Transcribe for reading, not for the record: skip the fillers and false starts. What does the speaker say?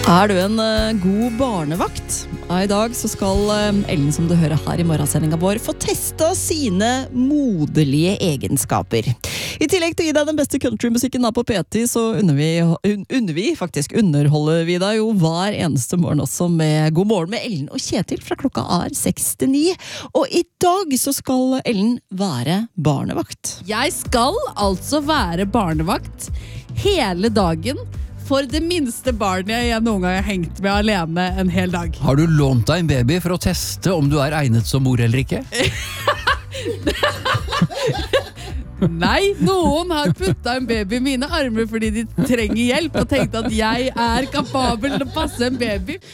Er du en god barnevakt? I dag så skal Ellen, som du hører her i morgensendingen vår, få testa sine moderlige egenskaper. I tillegg til å gi deg den beste countrymusikken på P10, så underholder vi deg jo hver eneste morgen også med God morgen med Ellen og Kjetil fra klokka 6-9. Og i dag så skal Ellen være barnevakt. Jeg skal altså være barnevakt hele dagen for det minste barnet jeg noen gang har hengt med alene en hel dag. Har du lånt deg en baby for å teste om du er egnet som mor eller ikke? Nei, noen har puttet en baby i mine armer fordi de trenger hjelp og tenkte at jeg er kapabel til å passe en baby.